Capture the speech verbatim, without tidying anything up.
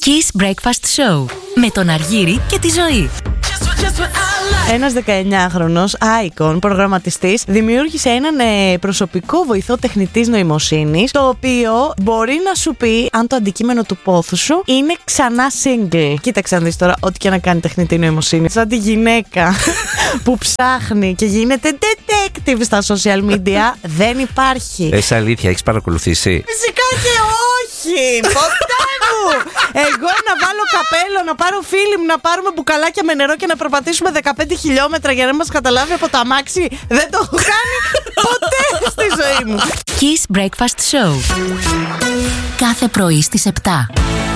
Kiss Breakfast Show με τον Αργύρη και τη Ζωή. Ένας δεκαεννιάχρονος Icon προγραμματιστής δημιούργησε έναν ε, προσωπικό βοηθό τεχνητής νοημοσύνης, το οποίο μπορεί να σου πει αν το αντικείμενο του πόθου σου είναι ξανά single. Κοίταξε να δεις τώρα, ό,τι και να κάνει τεχνητή νοημοσύνη. Σαν τη γυναίκα που ψάχνει και γίνεται detective στα social media, δεν υπάρχει. Εσύ αλήθεια, έχεις παρακολουθήσει? Φυσικά και όχι! Ποτέ μου! Εγώ να βάλω καπέλο, να πάρω φίλοι να πάρουμε μπουκαλάκια με νερό και να περπατήσουμε δεκαπέντε χιλιόμετρα για να μας καταλάβει από το αμάξι. Δεν το έχω κάνει ποτέ στη ζωή μου. Kiss Breakfast Show. Κάθε πρωί στις επτά.